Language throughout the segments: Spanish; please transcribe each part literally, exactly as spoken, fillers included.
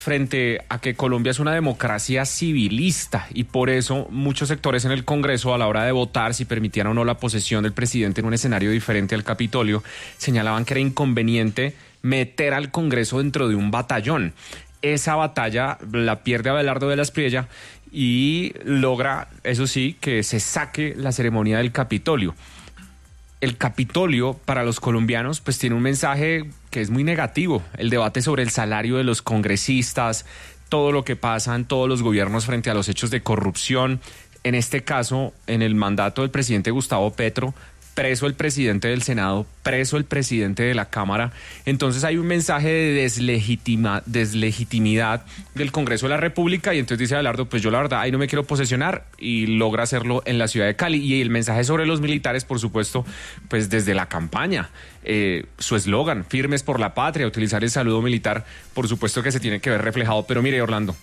frente a que Colombia es una democracia civilista y por eso muchos sectores en el Congreso, a la hora de votar si permitían o no la posesión del presidente en un escenario diferente al Capitolio, señalaban que era inconveniente meter al Congreso dentro de un batallón. Esa batalla la pierde Abelardo de la Espriella y logra, eso sí, que se saque la ceremonia del Capitolio. El Capitolio para los colombianos pues tiene un mensaje que es muy negativo, el debate sobre el salario de los congresistas, todo lo que pasa en todos los gobiernos frente a los hechos de corrupción, en este caso en el mandato del presidente Gustavo Petro, preso el presidente del Senado, preso el presidente de la Cámara. Entonces hay un mensaje de deslegitima, deslegitimidad del Congreso de la República y entonces dice Abelardo, pues yo la verdad ahí no me quiero posesionar y logra hacerlo en la ciudad de Cali. Y el mensaje sobre los militares, por supuesto, pues desde la campaña, eh, su eslogan, firmes por la patria, utilizar el saludo militar, por supuesto que se tiene que ver reflejado. Pero mire, Orlando,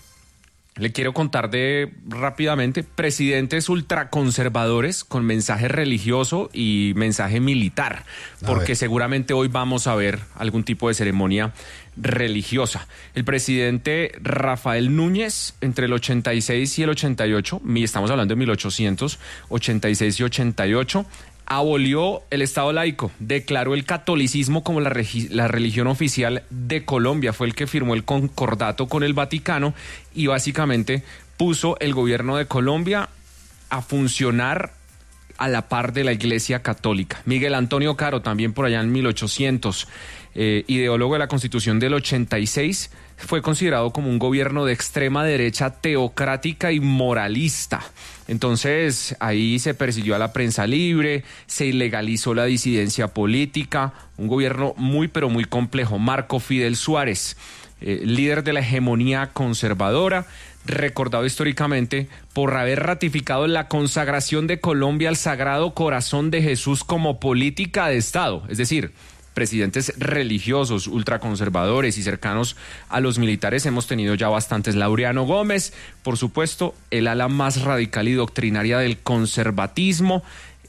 le quiero contar de rápidamente presidentes ultraconservadores con mensaje religioso y mensaje militar, porque seguramente hoy vamos a ver algún tipo de ceremonia religiosa. El presidente Rafael Núñez, entre el ochenta y seis y el ochenta y ocho, estamos hablando de mil ochocientos ochenta y seis y ochenta y ocho, abolió el Estado laico, declaró el catolicismo como la, regi- la religión oficial de Colombia, fue el que firmó el concordato con el Vaticano y básicamente puso el gobierno de Colombia a funcionar a la par de la Iglesia Católica. Miguel Antonio Caro, también por allá en mil ochocientos, eh, ideólogo de la Constitución del ochenta y seis, fue considerado como un gobierno de extrema derecha teocrática y moralista. Entonces ahí se persiguió a la prensa libre, se ilegalizó la disidencia política, un gobierno muy pero muy complejo. Marco Fidel Suárez, eh, líder de la hegemonía conservadora, recordado históricamente por haber ratificado la consagración de Colombia al Sagrado Corazón de Jesús como política de Estado, es decir, presidentes religiosos, ultraconservadores y cercanos a los militares hemos tenido ya bastantes. Laureano Gómez, por supuesto, el ala más radical y doctrinaria del conservatismo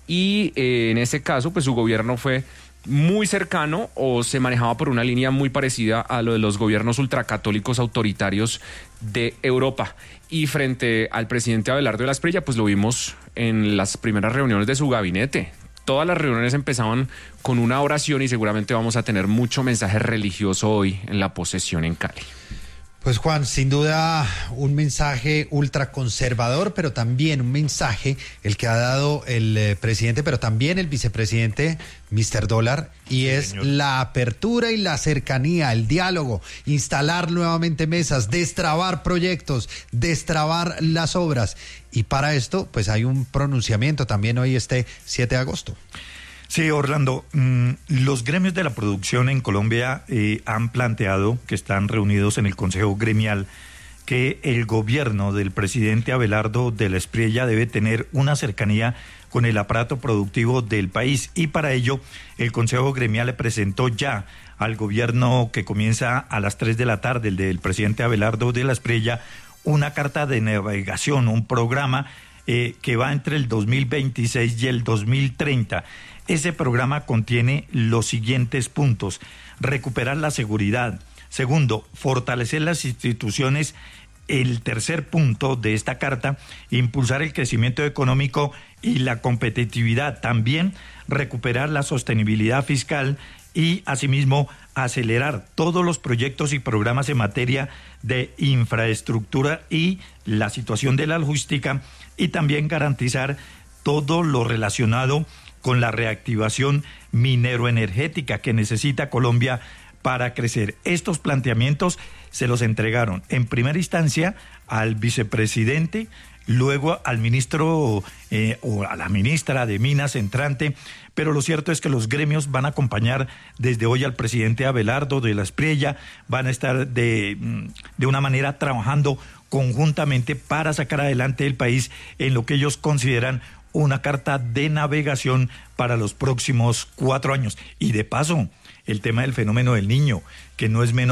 y eh, en ese caso, pues su gobierno fue muy cercano o se manejaba por una línea muy parecida a lo de los gobiernos ultracatólicos autoritarios de Europa. Y frente al presidente Abelardo de la Espriella, pues lo vimos en las primeras reuniones de su gabinete. Todas las reuniones empezaban con una oración y seguramente vamos a tener mucho mensaje religioso hoy en la posesión en Cali. Pues Juan, sin duda un mensaje ultraconservador, pero también un mensaje el que ha dado el eh, presidente, pero también el vicepresidente mister Dólar, y es Señor. La apertura y la cercanía, el diálogo, instalar nuevamente mesas, destrabar proyectos, destrabar las obras. Y para esto, pues hay un pronunciamiento también hoy este siete de agosto. Sí, Orlando, mmm, los gremios de la producción en Colombia eh, han planteado, que están reunidos en el Consejo Gremial, que el gobierno del presidente Abelardo de la Espriella debe tener una cercanía con el aparato productivo del país y para ello el Consejo Gremial le presentó ya al gobierno que comienza a las tres de la tarde, el del presidente Abelardo de la Espriella, una carta de navegación, un programa eh, que va entre el dos mil veintiséis y el dos mil treinta. Ese programa contiene los siguientes puntos: recuperar la seguridad. Segundo, fortalecer las instituciones. El tercer punto de esta carta, impulsar el crecimiento económico y la competitividad. También recuperar la sostenibilidad fiscal y, asimismo, acelerar todos los proyectos y programas en materia de infraestructura y la situación de la logística y también garantizar todo lo relacionado con la reactivación mineroenergética que necesita Colombia para crecer. Estos planteamientos se los entregaron en primera instancia al vicepresidente, luego al ministro eh, o a la ministra de Minas entrante, pero lo cierto es que los gremios van a acompañar desde hoy al presidente Abelardo de la Espriella, van a estar de, de una manera trabajando conjuntamente para sacar adelante el país en lo que ellos consideran una carta de navegación para los próximos cuatro años. Y de paso, el tema del fenómeno del niño, que no es menor,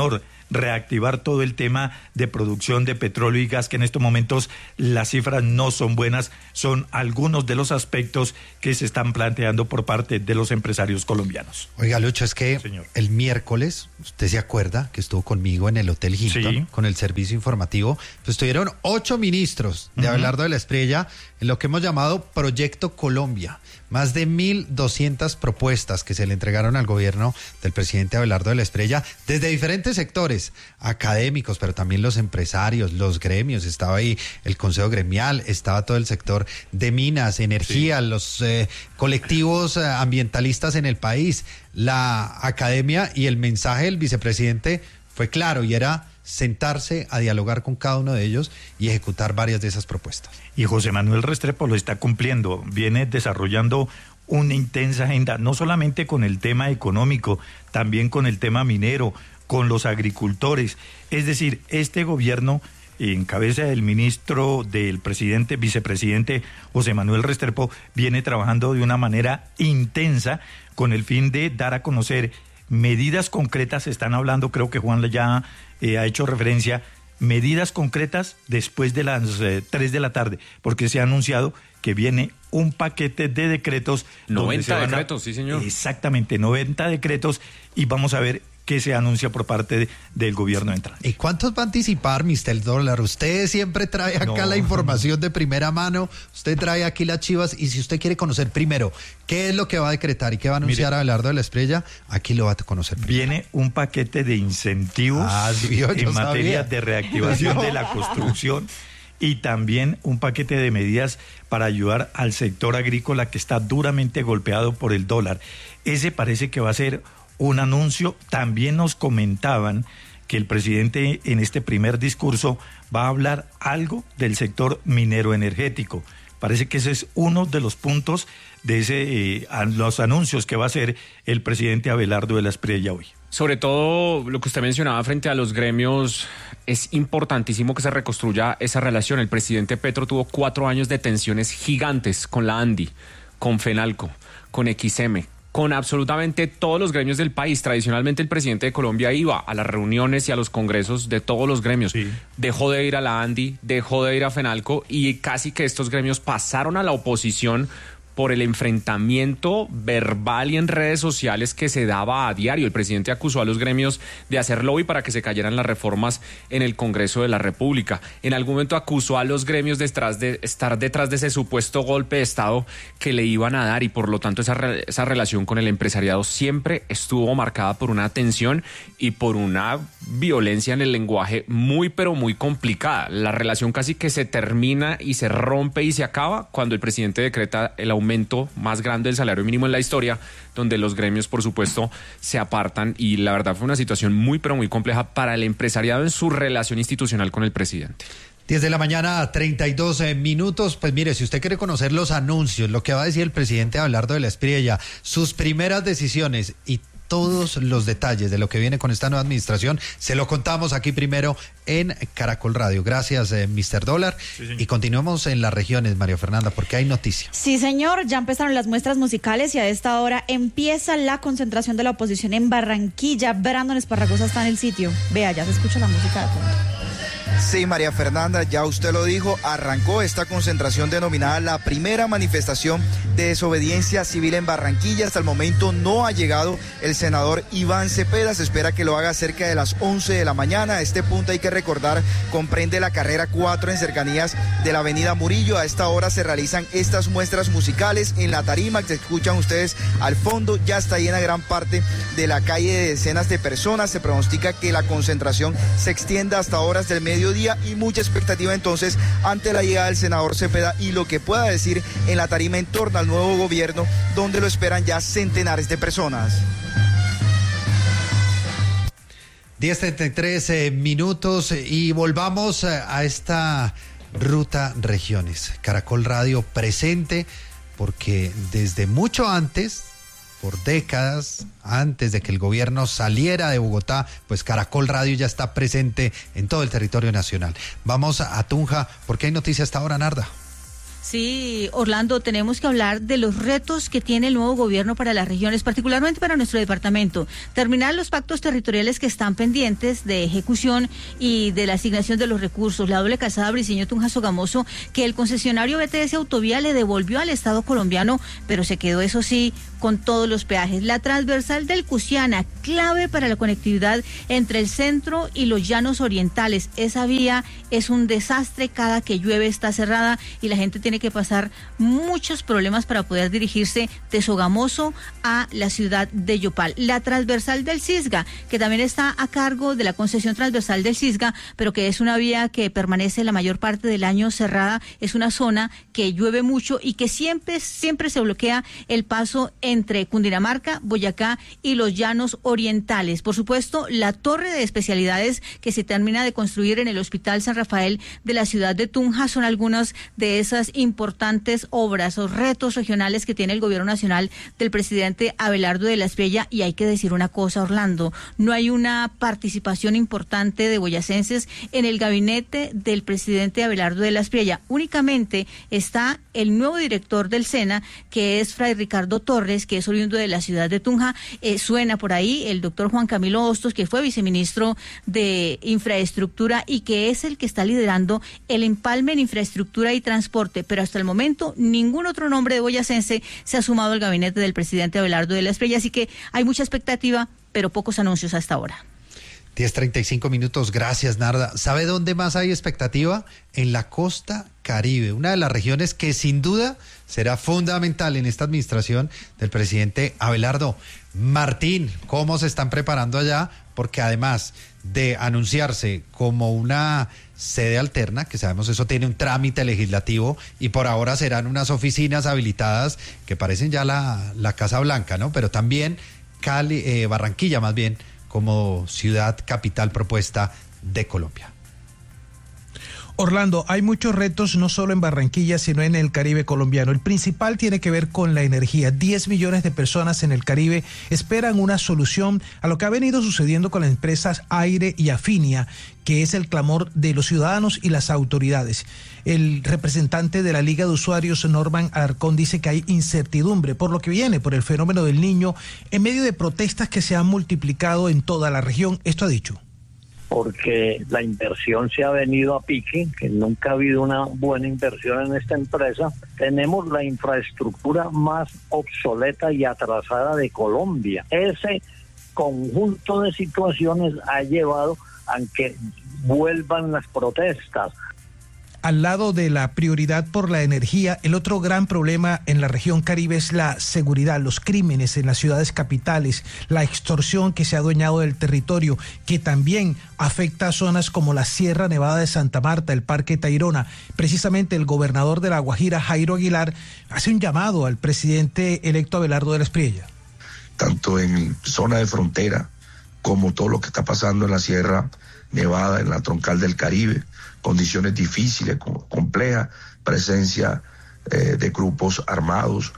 reactivar todo el tema de producción de petróleo y gas, que en estos momentos las cifras no son buenas. Son algunos de los aspectos que se están planteando por parte de los empresarios colombianos. Oiga, Lucho, es que Señor. el miércoles, usted se acuerda que estuvo conmigo en el Hotel Hilton, Sí. con el servicio informativo, pues estuvieron ocho ministros de Uh-huh. Abelardo de la Espriella en lo que hemos llamado Proyecto Colombia. Más de mil doscientas propuestas que se le entregaron al gobierno del presidente Abelardo de la Espriella desde diferentes sectores, académicos, pero también los empresarios, los gremios. Estaba ahí el Consejo Gremial, estaba todo el sector de minas, energía, sí. los eh, colectivos eh, ambientalistas en el país, la academia, y el mensaje del vicepresidente fue claro y era sentarse a dialogar con cada uno de ellos y ejecutar varias de esas propuestas. Y José Manuel Restrepo lo está cumpliendo, viene desarrollando una intensa agenda, no solamente con el tema económico, también con el tema minero, con los agricultores. Es decir, este gobierno, en cabeza del ministro del presidente, vicepresidente José Manuel Restrepo, viene trabajando de una manera intensa con el fin de dar a conocer medidas concretas. Están hablando, creo que Juan ya eh, ha hecho referencia, medidas concretas después de las eh, tres de la tarde, porque se ha anunciado que viene un paquete de decretos. noventa decretos, a, sí señor. Exactamente, noventa decretos, y vamos a ver qué se anuncia por parte de, del gobierno entrante. ¿Y cuántos va a anticipar, mister Dólar? Usted siempre trae acá no. la información de primera mano, usted trae aquí las chivas, y si usted quiere conocer primero qué es lo que va a decretar y qué va a anunciar Abelardo de la Espriella, aquí lo va a conocer primero. Viene un paquete de incentivos ah, sí, yo, yo en sabía. materia de reactivación no. de la construcción, y también un paquete de medidas para ayudar al sector agrícola que está duramente golpeado por el dólar. Ese parece que va a ser un anuncio. También nos comentaban que el presidente en este primer discurso va a hablar algo del sector minero energético. Parece que ese es uno de los puntos de ese eh, a los anuncios que va a hacer el presidente Abelardo de la Espriella hoy. Sobre todo lo que usted mencionaba frente a los gremios, es importantísimo que se reconstruya esa relación. El presidente Petro tuvo cuatro años de tensiones gigantes con la ANDI, con FENALCO, con X M, con absolutamente todos los gremios del país. Tradicionalmente el presidente de Colombia iba a las reuniones y a los congresos de todos los gremios. Sí. Dejó de ir a la ANDI, dejó de ir a FENALCO, y casi que estos gremios pasaron a la oposición por el enfrentamiento verbal y en redes sociales que se daba a diario. El presidente acusó a los gremios de hacer lobby para que se cayeran las reformas en el Congreso de la República. En algún momento acusó a los gremios de, detrás de estar detrás de ese supuesto golpe de Estado que le iban a dar, y por lo tanto esa, re, esa relación con el empresariado siempre estuvo marcada por una tensión y por una violencia en el lenguaje muy pero muy complicada. La relación casi que se termina y se rompe y se acaba cuando el presidente decreta el aumento más grande del salario mínimo en la historia, donde los gremios por supuesto se apartan, y la verdad fue una situación muy pero muy compleja para el empresariado en su relación institucional con el presidente. diez de la mañana, treinta y dos minutos. Pues mire, si usted quiere conocer los anuncios, lo que va a decir el presidente Abelardo de la Espriella, sus primeras decisiones y todos los detalles de lo que viene con esta nueva administración, se lo contamos aquí primero en Caracol Radio. Gracias, eh, mister Dólar. Sí, y continuemos en las regiones, María Fernanda, porque hay noticias. Sí, señor, ya empezaron las muestras musicales y a esta hora empieza la concentración de la oposición en Barranquilla. Brandon Esparragosa está en el sitio. Vea, ya se escucha la música de fondo. Sí, María Fernanda, ya usted lo dijo, arrancó esta concentración denominada la primera manifestación de desobediencia civil en Barranquilla. Hasta el momento no ha llegado el senador Iván Cepeda, se espera que lo haga cerca de las once de la mañana. A este punto hay que recordar, comprende la carrera cuatro en cercanías de la avenida Murillo. A esta hora se realizan estas muestras musicales en la tarima que escuchan ustedes al fondo. Ya está llena gran parte de la calle de decenas de personas. Se pronostica que la concentración se extienda hasta horas del mediodía, y mucha expectativa entonces ante la llegada del senador Cepeda y lo que pueda decir en la tarima en torno al nuevo gobierno, donde lo esperan ya centenares de personas. diez treinta y tres eh, minutos y volvamos eh, a esta ruta regiones. Caracol Radio presente, porque desde mucho antes, por décadas, antes de que el gobierno saliera de Bogotá, pues Caracol Radio ya está presente en todo el territorio nacional. Vamos a Tunja, porque hay noticias hasta ahora, Narda. Sí, Orlando, tenemos que hablar de los retos que tiene el nuevo gobierno para las regiones, particularmente para nuestro departamento. Terminar los pactos territoriales que están pendientes de ejecución y de la asignación de los recursos. La doble calzada Briceño-Tunja-Sogamoso, que el concesionario B T S Autovía le devolvió al Estado colombiano, pero se quedó, eso sí, con todos los peajes. La transversal del Cusiana, clave para la conectividad entre el centro y los llanos orientales. Esa vía es un desastre, cada que llueve está cerrada y la gente tiene que pasar muchos problemas para poder dirigirse de Sogamoso a la ciudad de Yopal. La transversal del Cisga, que también está a cargo de la concesión transversal del Cisga, pero que es una vía que permanece la mayor parte del año cerrada. Es una zona que llueve mucho y que siempre, siempre se bloquea el paso entre Cundinamarca, Boyacá y los llanos orientales. Por supuesto, la torre de especialidades que se termina de construir en el Hospital San Rafael de la ciudad de Tunja son algunas de esas importantes obras o retos regionales que tiene el gobierno nacional del presidente Abelardo de la Espriella. Y hay que decir una cosa, Orlando, no hay una participación importante de boyacenses en el gabinete del presidente Abelardo de la Espriella. Únicamente está el nuevo director del SENA, que es Fray Ricardo Torres, que es oriundo de la ciudad de Tunja. Eh, suena por ahí el doctor Juan Camilo Hostos, que fue viceministro de Infraestructura y que es el que está liderando el empalme en infraestructura y transporte, pero hasta el momento ningún otro nombre de boyacense se ha sumado al gabinete del presidente Abelardo de la Espriella, así que hay mucha expectativa, pero pocos anuncios hasta ahora. diez treinta y cinco minutos, gracias Narda. ¿Sabe dónde más hay expectativa? En la costa Caribe, una de las regiones que sin duda será fundamental en esta administración del presidente Abelardo. Martín, ¿cómo se están preparando allá? Porque además de anunciarse como una sede alterna, que sabemos eso tiene un trámite legislativo y por ahora serán unas oficinas habilitadas que parecen ya la, la Casa Blanca, ¿no? Pero también Cali, eh, Barranquilla más bien, como ciudad capital propuesta de Colombia. Orlando, hay muchos retos no solo en Barranquilla, sino en el Caribe colombiano. El principal tiene que ver con la energía. diez millones de personas en el Caribe esperan una solución a lo que ha venido sucediendo con las empresas Aire y Afinia, que es el clamor de los ciudadanos y las autoridades. El representante de la Liga de Usuarios, Norman Alarcón, dice que hay incertidumbre por lo que viene, por el fenómeno del Niño, en medio de protestas que se han multiplicado en toda la región. Esto ha dicho. Porque la inversión se ha venido a pique, que nunca ha habido una buena inversión en esta empresa. Tenemos la infraestructura más obsoleta y atrasada de Colombia. Ese conjunto de situaciones ha llevado a que vuelvan las protestas. Al lado de la prioridad por la energía, el otro gran problema en la región Caribe es la seguridad, los crímenes en las ciudades capitales, la extorsión que se ha adueñado del territorio, que también afecta a zonas como la Sierra Nevada de Santa Marta, el Parque Tayrona. Precisamente el gobernador de La Guajira, Jairo Aguilar, hace un llamado al presidente electo Abelardo de la Espriella. Tanto en zona de frontera como todo lo que está pasando en la Sierra Nevada, en la troncal del Caribe, condiciones difíciles, complejas, presencia eh, de grupos armados.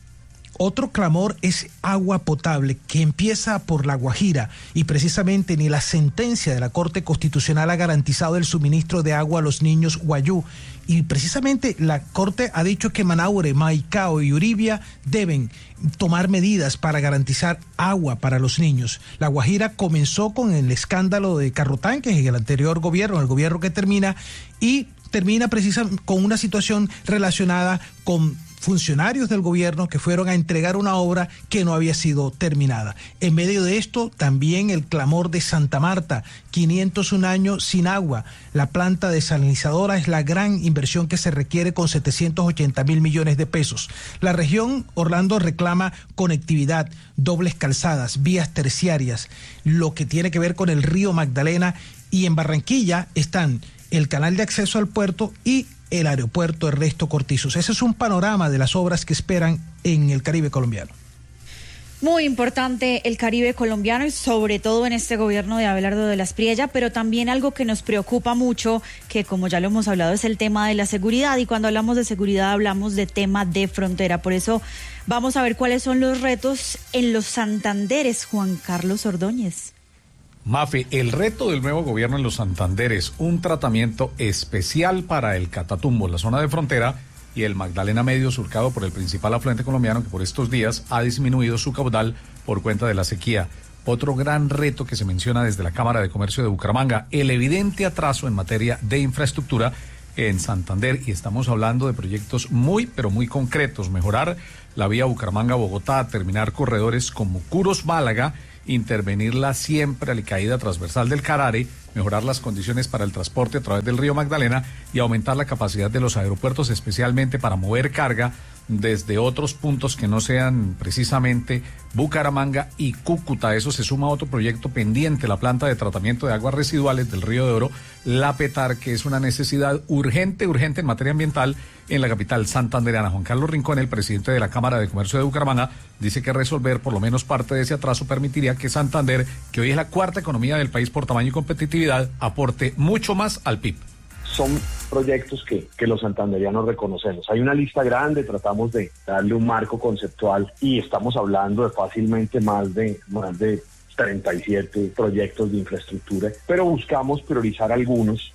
Otro clamor es agua potable, que empieza por La Guajira, y precisamente ni la sentencia de la Corte Constitucional ha garantizado el suministro de agua a los niños guayú. Y precisamente la Corte ha dicho que Manaure, Maicao y Uribia deben tomar medidas para garantizar agua para los niños. La Guajira comenzó con el escándalo de Carrotanques en el anterior gobierno, el gobierno que termina, y termina precisamente con una situación relacionada con funcionarios del gobierno que fueron a entregar una obra que no había sido terminada. En medio de esto, también el clamor de Santa Marta, quinientos un años sin agua. La planta desalinizadora es la gran inversión que se requiere con setecientos ochenta mil millones de pesos. La región, Orlando, reclama conectividad, dobles calzadas, vías terciarias, lo que tiene que ver con el río Magdalena, y en Barranquilla están el canal de acceso al puerto y el aeropuerto Ernesto Cortizos. Ese es un panorama de las obras que esperan en el Caribe colombiano. Muy importante el Caribe colombiano y sobre todo en este gobierno de Abelardo de la Espriella, pero también algo que nos preocupa mucho, que como ya lo hemos hablado, es el tema de la seguridad, y cuando hablamos de seguridad hablamos de tema de frontera. Por eso vamos a ver cuáles son los retos en los Santanderes. Juan Carlos Ordóñez. Mafe, el reto del nuevo gobierno en los Santanderes, un tratamiento especial para el Catatumbo, la zona de frontera, y el Magdalena Medio, surcado por el principal afluente colombiano que por estos días ha disminuido su caudal por cuenta de la sequía. Otro gran reto que se menciona desde la Cámara de Comercio de Bucaramanga, el evidente atraso en materia de infraestructura en Santander, y estamos hablando de proyectos muy, pero muy concretos: mejorar la vía Bucaramanga-Bogotá, terminar corredores como Curos-Málaga, intervenir la siempre alicaída transversal del Carare, mejorar las condiciones para el transporte a través del río Magdalena y aumentar la capacidad de los aeropuertos, especialmente para mover carga desde otros puntos que no sean precisamente Bucaramanga y Cúcuta. Eso se suma a otro proyecto pendiente, la planta de tratamiento de aguas residuales del Río de Oro, la PETAR, que es una necesidad urgente, urgente en materia ambiental en la capital santandereana. Juan Carlos Rincón, el presidente de la Cámara de Comercio de Bucaramanga, dice que resolver por lo menos parte de ese atraso permitiría que Santander, que hoy es la cuarta economía del país por tamaño y competitividad, aporte mucho más al P I B. Son proyectos que, que los santanderianos reconocemos. Hay una lista grande, tratamos de darle un marco conceptual y estamos hablando de fácilmente más de, más de treinta y siete proyectos de infraestructura, pero buscamos priorizar algunos,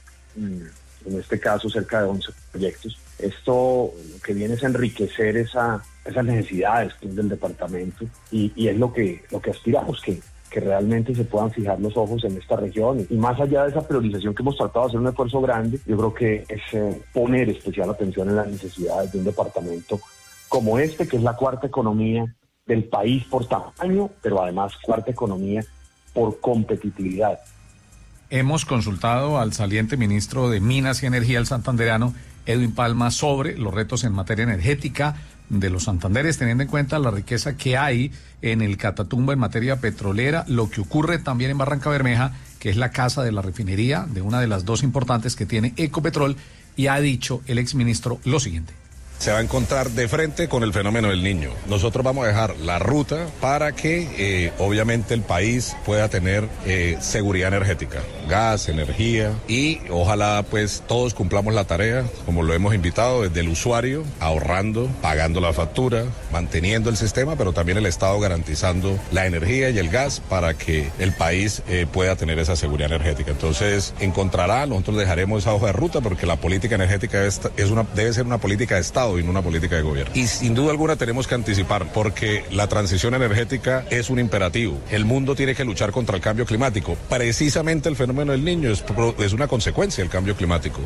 en este caso cerca de once proyectos. Esto lo que viene es enriquecer esa, esas necesidades del departamento y, y es lo que, lo que aspiramos, que que realmente se puedan fijar los ojos en esta región. Y más allá de esa priorización que hemos tratado de hacer un esfuerzo grande, yo creo que es eh, poner especial atención en las necesidades de un departamento como este, que es la cuarta economía del país por tamaño, pero además cuarta economía por competitividad. Hemos consultado al saliente ministro de Minas y Energía, el santandereano Edwin Palma, sobre los retos en materia energética de los Santanderes, teniendo en cuenta la riqueza que hay en el Catatumbo en materia petrolera, lo que ocurre también en Barranca Bermeja, que es la casa de la refinería de una de las dos importantes que tiene Ecopetrol, y ha dicho el exministro lo siguiente. Se va a encontrar de frente con el fenómeno del Niño. Nosotros vamos a dejar la ruta para que eh, obviamente el país pueda tener eh, seguridad energética, gas, energía, y ojalá pues todos cumplamos la tarea como lo hemos invitado, desde el usuario, ahorrando, pagando la factura, manteniendo el sistema, pero también el Estado garantizando la energía y el gas para que el país eh, pueda tener esa seguridad energética. Entonces encontrará, nosotros dejaremos esa hoja de ruta porque la política energética es, es una, debe ser una política de Estado y no una política de gobierno. Y sin duda alguna tenemos que anticipar, porque la transición energética es un imperativo. El mundo tiene que luchar contra el cambio climático. Precisamente el fenómeno del Niño es, es una consecuencia del cambio climático.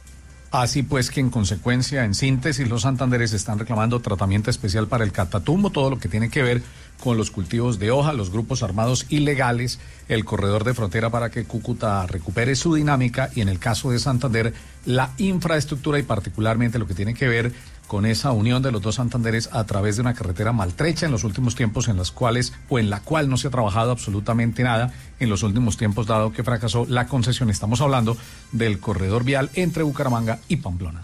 Así pues que en consecuencia, en síntesis, los santanderes están reclamando tratamiento especial para el Catatumbo, todo lo que tiene que ver con los cultivos de hoja, los grupos armados ilegales, el corredor de frontera para que Cúcuta recupere su dinámica y en el caso de Santander, la infraestructura y particularmente lo que tiene que ver con esa unión de los dos Santanderes a través de una carretera maltrecha en los últimos tiempos, en las cuales o en la cual no se ha trabajado absolutamente nada en los últimos tiempos, dado que fracasó la concesión. Estamos hablando del corredor vial entre Bucaramanga y Pamplona.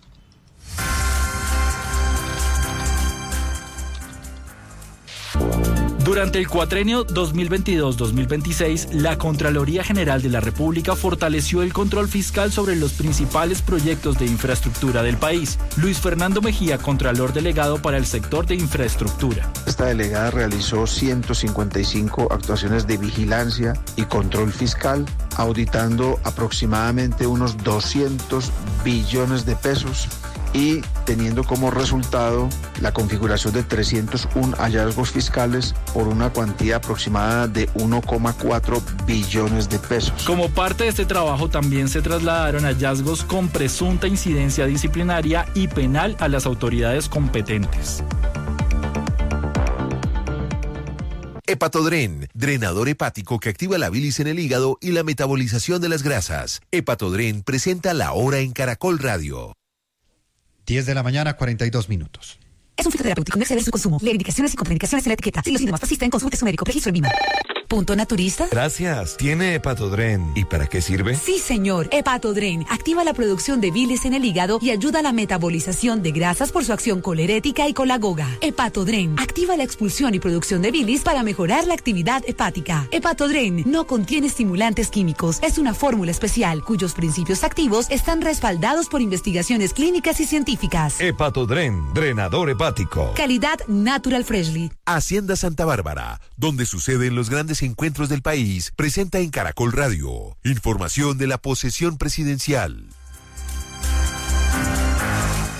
Durante el cuatrenio dos mil veintidós dos mil veintiséis, la Contraloría General de la República fortaleció el control fiscal sobre los principales proyectos de infraestructura del país. Luis Fernando Mejía, Contralor Delegado para el sector de infraestructura. Esta delegada realizó ciento cincuenta y cinco actuaciones de vigilancia y control fiscal, auditando aproximadamente unos doscientos billones de pesos y teniendo como resultado la configuración de trescientos uno hallazgos fiscales por una cuantía aproximada de uno coma cuatro billones de pesos. Como parte de este trabajo también se trasladaron hallazgos con presunta incidencia disciplinaria y penal a las autoridades competentes. Hepatodren, drenador hepático que activa la bilis en el hígado y la metabolización de las grasas. Hepatodren presenta La Hora en Caracol Radio. diez de la mañana, cuarenta y dos minutos. Es un fitoterapéutico, no exceder su consumo. Lee indicaciones y contraindicaciones en la etiqueta. Si los síntomas persisten, consulte a su médico. Registro en Vima. ¿Punto naturista? Gracias. Tiene Hepatodren. ¿Y para qué sirve? Sí, señor. Hepatodren activa la producción de bilis en el hígado y ayuda a la metabolización de grasas por su acción colerética y colagoga. Hepatodren activa la expulsión y producción de bilis para mejorar la actividad hepática. Hepatodren no contiene estimulantes químicos. Es una fórmula especial cuyos principios activos están respaldados por investigaciones clínicas y científicas. Hepatodren, drenador hepático. Calidad Natural Freshly. Hacienda Santa Bárbara, donde suceden los grandes encuentros del país, presenta en Caracol Radio información de la posesión presidencial.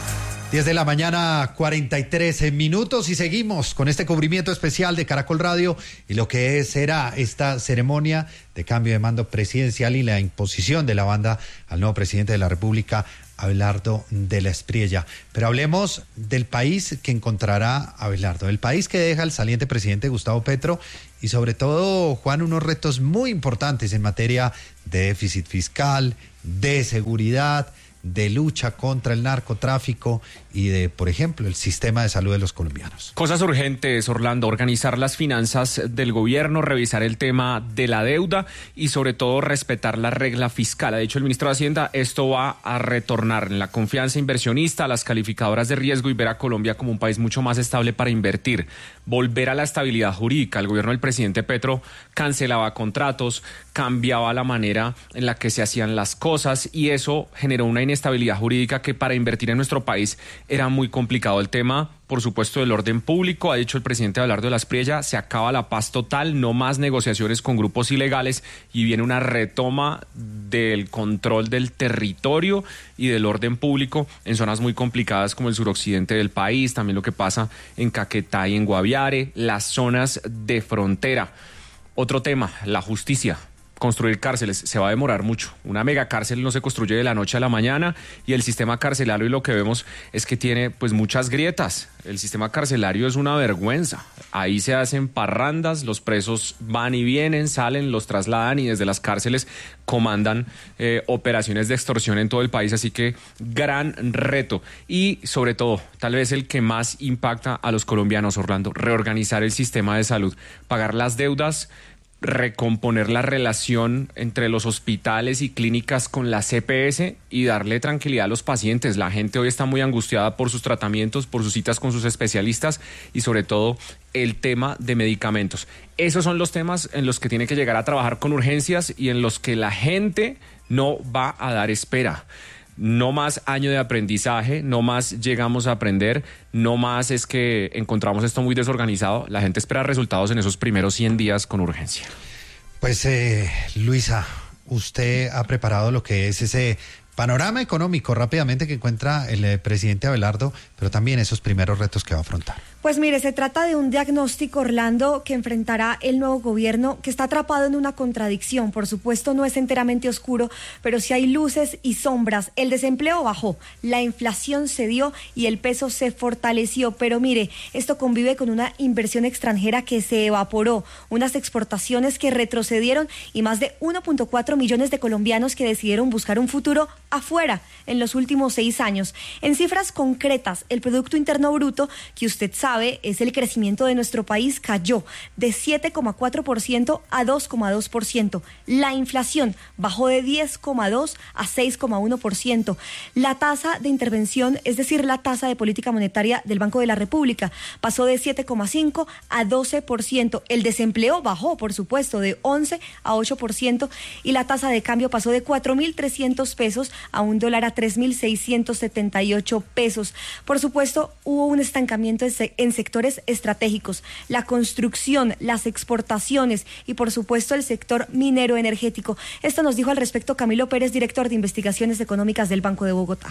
diez de la mañana, cuarenta y tres minutos, y seguimos con este cubrimiento especial de Caracol Radio y lo que será esta ceremonia de cambio de mando presidencial y la imposición de la banda al nuevo presidente de la República, Abelardo de la Espriella. Pero hablemos del país que encontrará Abelardo, el país que deja el saliente presidente Gustavo Petro y sobre todo, Juan, unos retos muy importantes en materia de déficit fiscal, de seguridad, de lucha contra el narcotráfico y de, por ejemplo, el sistema de salud de los colombianos. Cosas urgentes, Orlando: organizar las finanzas del gobierno, revisar el tema de la deuda y sobre todo respetar la regla fiscal. Ha dicho el ministro de Hacienda, esto va a retornar en la confianza inversionista, a las calificadoras de riesgo y ver a Colombia como un país mucho más estable para invertir. Volver a la estabilidad jurídica. El gobierno del presidente Petro cancelaba contratos, cambiaba la manera en la que se hacían las cosas y eso generó una inestabilidad jurídica que para invertir en nuestro país era muy complicado. El tema, por supuesto, del orden público, ha dicho el presidente Abelardo de la Espriella, se acaba la paz total, no más negociaciones con grupos ilegales y viene una retoma del control del territorio y del orden público en zonas muy complicadas como el suroccidente del país, también lo que pasa en Caquetá y en Guaviare, las zonas de frontera. Otro tema, la justicia. Construir cárceles se va a demorar mucho. Una megacárcel no se construye de la noche a la mañana y el sistema carcelario, y lo que vemos es que tiene pues muchas grietas. El sistema carcelario es una vergüenza. Ahí se hacen parrandas, los presos van y vienen, salen, los trasladan y desde las cárceles comandan eh, operaciones de extorsión en todo el país. Así que gran reto. Y sobre todo, tal vez el que más impacta a los colombianos, Orlando, reorganizar el sistema de salud, pagar las deudas, recomponer la relación entre los hospitales y clínicas con la C P S y darle tranquilidad a los pacientes. La gente hoy está muy angustiada por sus tratamientos, por sus citas con sus especialistas y sobre todo el tema de medicamentos. Esos son los temas en los que tiene que llegar a trabajar con urgencias y en los que la gente no va a dar espera. No más año de aprendizaje, no más llegamos a aprender, no más es que encontramos esto muy desorganizado. La gente espera resultados en esos primeros cien días con urgencia. Pues, eh, Luisa, usted ha preparado lo que es ese panorama económico rápidamente que encuentra el eh, presidente Abelardo, pero también esos primeros retos que va a afrontar. Pues mire, se trata de un diagnóstico, Orlando, que enfrentará el nuevo gobierno, que está atrapado en una contradicción. Por supuesto, no es enteramente oscuro, pero sí hay luces y sombras. El desempleo bajó, la inflación se dio y el peso se fortaleció. Pero mire, esto convive con una inversión extranjera que se evaporó, unas exportaciones que retrocedieron y más de uno punto cuatro millones de colombianos que decidieron buscar un futuro afuera en los últimos seis años. En cifras concretas, el Producto Interno Bruto, que usted sabe, es el crecimiento de nuestro país, cayó de siete coma cuatro por ciento a dos coma dos por ciento. La inflación bajó de diez coma dos a seis coma uno por ciento. La tasa de intervención, es decir, la tasa de política monetaria del Banco de la República, pasó de siete coma cinco a doce por ciento. El desempleo bajó, por supuesto, de once a ocho por ciento y la tasa de cambio pasó de cuatro mil trescientos pesos a un dólar a tres mil seiscientos setenta y ocho pesos. Por supuesto, hubo un estancamiento en sectores estratégicos, la construcción, las exportaciones y por supuesto el sector minero energético. Esto nos dijo al respecto Camilo Pérez, director de Investigaciones Económicas del Banco de Bogotá.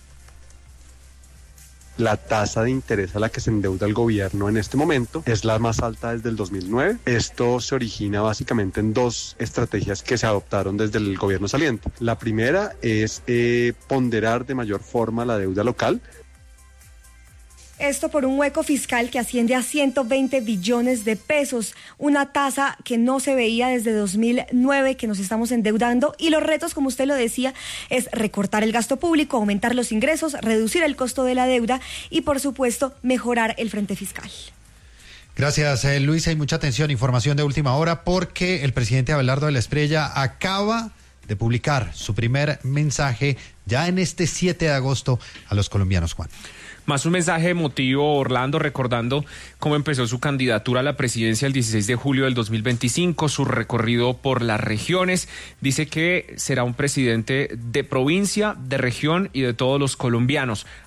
La tasa de interés a la que se endeuda el gobierno en este momento es la más alta desde el dos mil nueve. Esto se origina básicamente en dos estrategias que se adoptaron desde el gobierno saliente. La primera es eh, ponderar de mayor forma la deuda local. Esto por un hueco fiscal que asciende a ciento veinte billones de pesos, una tasa que no se veía desde dos mil nueve, que nos estamos endeudando, y los retos, como usted lo decía, es recortar el gasto público, aumentar los ingresos, reducir el costo de la deuda y, por supuesto, mejorar el frente fiscal. Gracias, eh, Luisa, y mucha atención, información de última hora, porque el presidente Abelardo de la Espriella acaba de publicar su primer mensaje ya en este siete de agosto a los colombianos, Juan. Más un mensaje emotivo, Orlando, recordando cómo empezó su candidatura a la presidencia el dieciséis de julio del dos mil veinticinco, su recorrido por las regiones. Dice que será un presidente de provincia, de región y de todos los colombianos.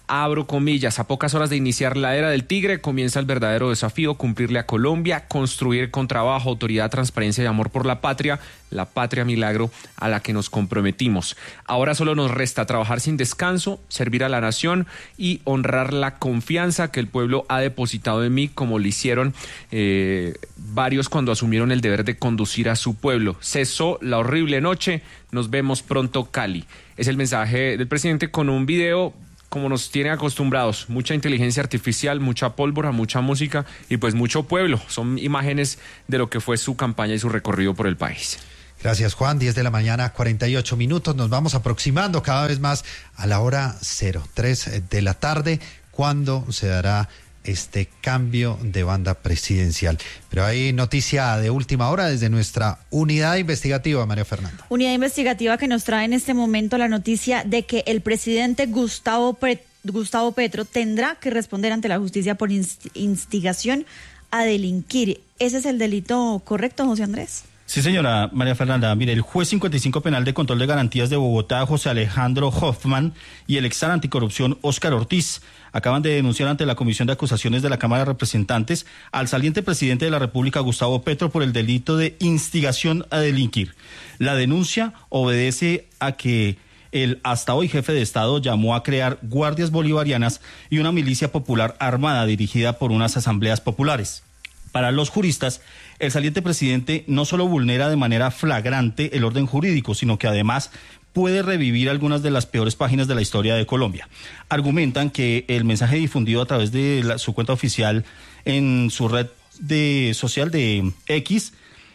Abro comillas, a pocas horas de iniciar la era del tigre comienza el verdadero desafío, cumplirle a Colombia, construir con trabajo, autoridad, transparencia y amor por la patria, la patria milagro a la que nos comprometimos. Ahora solo nos resta trabajar sin descanso, servir a la nación y honrar la confianza que el pueblo ha depositado en mí, como lo hicieron eh, varios cuando asumieron el deber de conducir a su pueblo. Cesó la horrible noche, nos vemos pronto, Cali. Es el mensaje del presidente con un video como nos tiene acostumbrados, mucha inteligencia artificial, mucha pólvora, mucha música y pues mucho pueblo. Son imágenes de lo que fue su campaña y su recorrido por el país. Gracias, Juan. diez de la mañana, cuarenta y ocho minutos. Nos vamos aproximando cada vez más a la hora cero, tres de la tarde, cuando se dará este cambio de banda presidencial. Pero hay noticia de última hora desde nuestra unidad investigativa, María Fernanda. Unidad investigativa que nos trae en este momento la noticia de que el presidente Gustavo, Pe- Gustavo Petro tendrá que responder ante la justicia por inst- instigación a delinquir. ¿Ese es el delito correcto, José Andrés? Sí, señora María Fernanda. Mire, el juez cincuenta y cinco penal de control de garantías de Bogotá, José Alejandro Hoffman, y el ex anticorrupción Óscar Ortiz acaban de denunciar ante la Comisión de Acusaciones de la Cámara de Representantes al saliente presidente de la República, Gustavo Petro, por el delito de instigación a delinquir. La denuncia obedece a que el hasta hoy jefe de Estado llamó a crear guardias bolivarianas y una milicia popular armada dirigida por unas asambleas populares. Para los juristas, el saliente presidente no solo vulnera de manera flagrante el orden jurídico, sino que además puede revivir algunas de las peores páginas de la historia de Colombia. Argumentan que el mensaje difundido a través de la, su cuenta oficial en su red de, social de X,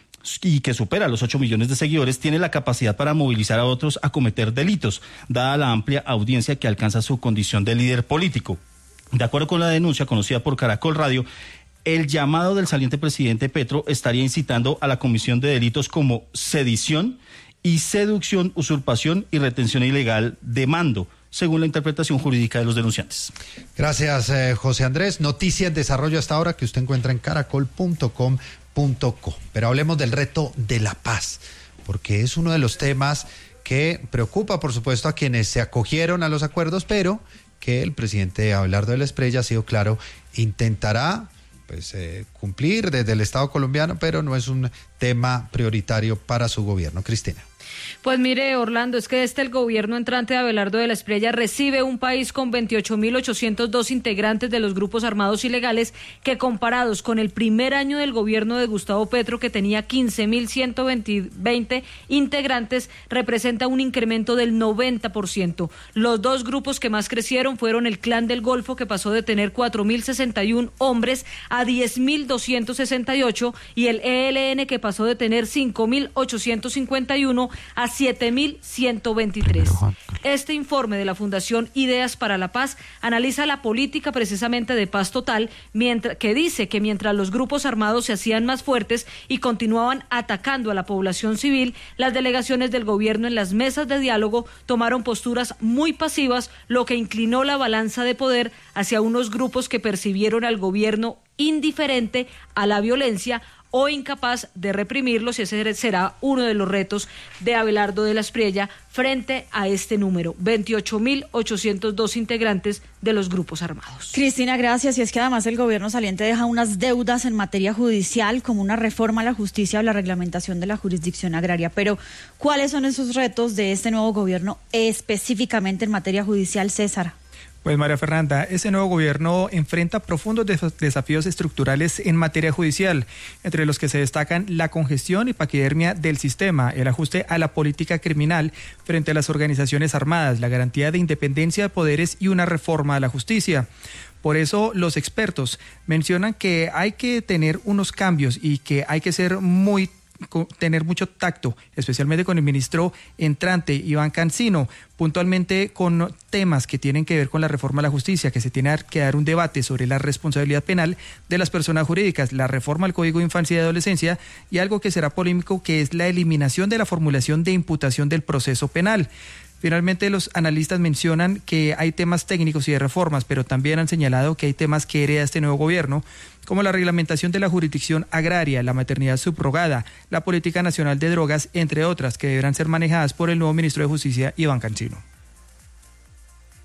y que supera los ocho millones de seguidores, tiene la capacidad para movilizar a otros a cometer delitos, dada la amplia audiencia que alcanza su condición de líder político. De acuerdo con la denuncia conocida por Caracol Radio, el llamado del saliente presidente Petro estaría incitando a la comisión de delitos como sedición y seducción, usurpación y retención ilegal de mando, según la interpretación jurídica de los denunciantes. Gracias, eh, José Andrés. Noticia en desarrollo hasta ahora que usted encuentra en caracol punto com punto co. Pero hablemos del reto de la paz, porque es uno de los temas que preocupa, por supuesto, a quienes se acogieron a los acuerdos, pero que el presidente Abelardo de la Espriella, ha sido claro, intentará pues eh, cumplir desde el Estado colombiano, pero no es un tema prioritario para su gobierno. Cristina. Pues mire, Orlando, es que este el gobierno entrante de Abelardo de la Espriella recibe un país con veintiocho mil ochocientos dos integrantes de los grupos armados ilegales, que comparados con el primer año del gobierno de Gustavo Petro, que tenía quince mil ciento veinte integrantes, representa un incremento del noventa por ciento. Los dos grupos que más crecieron fueron el Clan del Golfo, que pasó de tener cuatro mil sesenta y uno hombres a diez mil doscientos sesenta y ocho, y el E L N, que pasó de tener cinco mil ochocientos cincuenta y uno a siete mil ciento veintitrés. Este informe de la Fundación Ideas para la Paz analiza la política precisamente de paz total, mientras que dice que mientras los grupos armados se hacían más fuertes y continuaban atacando a la población civil, las delegaciones del gobierno en las mesas de diálogo tomaron posturas muy pasivas, lo que inclinó la balanza de poder hacia unos grupos que percibieron al gobierno indiferente a la violencia o incapaz de reprimirlos, y ese será uno de los retos de Abelardo de la Espriella frente a este número, veintiocho mil ochocientos dos integrantes de los grupos armados. Cristina, gracias. Y es que además el gobierno saliente deja unas deudas en materia judicial, como una reforma a la justicia o la reglamentación de la jurisdicción agraria. Pero, ¿cuáles son esos retos de este nuevo gobierno específicamente en materia judicial, César? Pues María Fernanda, ese nuevo gobierno enfrenta profundos desafíos estructurales en materia judicial, entre los que se destacan la congestión y paquidermia del sistema, el ajuste a la política criminal frente a las organizaciones armadas, la garantía de independencia de poderes y una reforma a la justicia. Por eso los expertos mencionan que hay que tener unos cambios y que hay que ser muy tener mucho tacto, especialmente con el ministro entrante, Iván Cancino, puntualmente con temas que tienen que ver con la reforma a la justicia, que se tiene que dar un debate sobre la responsabilidad penal de las personas jurídicas, la reforma al Código de Infancia y Adolescencia y algo que será polémico, que es la eliminación de la formulación de imputación del proceso penal. Finalmente, los analistas mencionan que hay temas técnicos y de reformas, pero también han señalado que hay temas que hereda este nuevo gobierno, como la reglamentación de la jurisdicción agraria, la maternidad subrogada, la política nacional de drogas, entre otras, que deberán ser manejadas por el nuevo ministro de Justicia, Iván Cancino.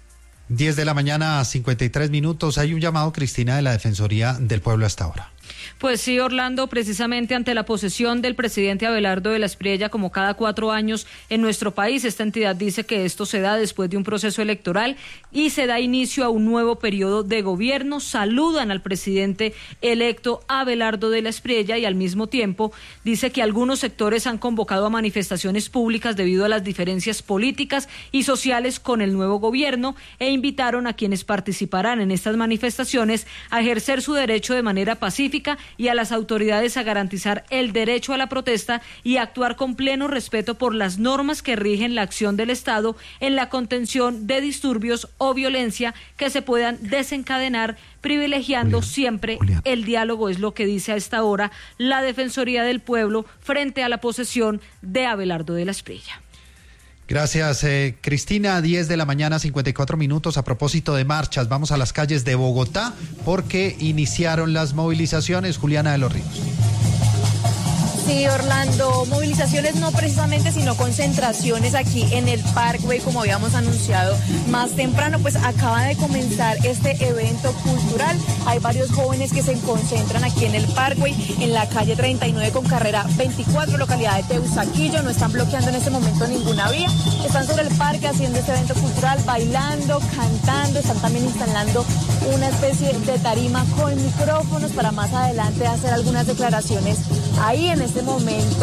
diez de la mañana, cincuenta y tres minutos. Hay un llamado, Cristina, de la Defensoría del Pueblo hasta ahora. Pues sí, Orlando, precisamente ante la posesión del presidente Abelardo de la Espriella, como cada cuatro años en nuestro país, esta entidad dice que esto se da después de un proceso electoral y se da inicio a un nuevo periodo de gobierno. Saludan al presidente electo Abelardo de la Espriella y al mismo tiempo dice que algunos sectores han convocado a manifestaciones públicas debido a las diferencias políticas y sociales con el nuevo gobierno e invitaron a quienes participarán en estas manifestaciones a ejercer su derecho de manera pacífica y a las autoridades a garantizar el derecho a la protesta y actuar con pleno respeto por las normas que rigen la acción del Estado en la contención de disturbios o violencia que se puedan desencadenar, privilegiando Julián, siempre Julián. el diálogo, es lo que dice a esta hora la Defensoría del Pueblo frente a la posesión de Abelardo de la Espriella. Gracias, eh, Cristina. diez de la mañana, cincuenta y cuatro minutos. A propósito de marchas, vamos a las calles de Bogotá porque iniciaron las movilizaciones. Juliana de los Ríos. Sí, Orlando, movilizaciones no precisamente, sino concentraciones aquí en el Parkway, como habíamos anunciado más temprano, pues acaba de comenzar este evento cultural. Hay varios jóvenes que se concentran aquí en el Parkway, en la calle treinta y nueve con carrera veinticuatro, localidad de Teusaquillo. No están bloqueando en este momento ninguna vía. Están sobre el parque haciendo este evento cultural, bailando, cantando. Están también instalando una especie de tarima con micrófonos para más adelante hacer algunas declaraciones ahí en este momento.